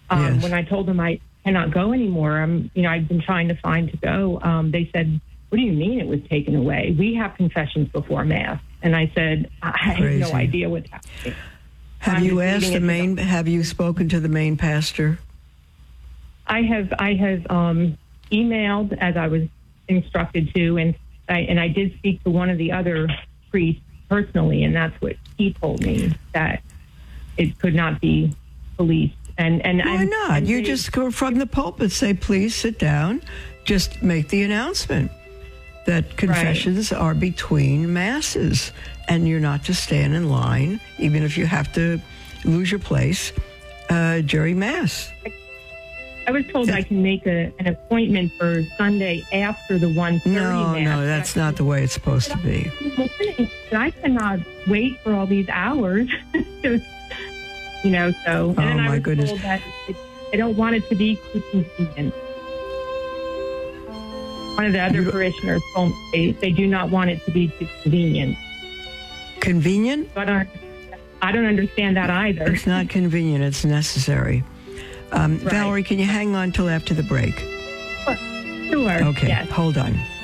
Yes. When I told them I cannot go anymore, I've been trying to find to go. They said, "What do you mean it was taken away? We have confessions before Mass." And I said, "I have no idea what's happening." Have you asked the main? Have you spoken to the main pastor? I have emailed as I was instructed to, and I did speak to one of the other priests personally, and that's what he told me, that it could not be policed. And why not? You just go from the pulpit, say, "Please sit down." Just make the announcement that confessions are between masses, and you're not to stand in line, even if you have to lose your place during Mass. I was told I can make an appointment for Sunday after the 1:30 Mass. No, that's not the way it's supposed to be. I cannot wait for all these hours. So. And then I was told that I don't want it to be too convenient. One of the other parishioners told me they do not want it to be too convenient. Convenient? But I don't understand that either. It's not convenient. It's necessary. Valerie, can you hang on till after the break? Sure. Okay, yes. Hold on.